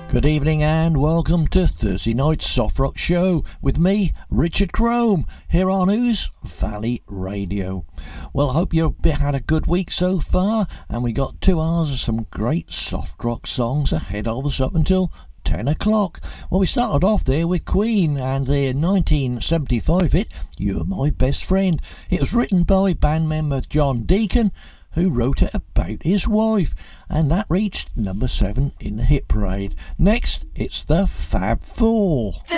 Good evening and welcome to Thursday Night Soft Rock Show with me, Richard Crome, here on Who's Valley Radio. Well, I hope you've had a good week so far, and we got 2 hours of some great soft rock songs ahead of us up until 10 o'clock. Well, we started off there with Queen and their 1975 hit, You're My Best Friend. It was written by band member John Deacon, who wrote it about his wife, and that reached number 7 in the hit parade. Next, it's the Fab Four. The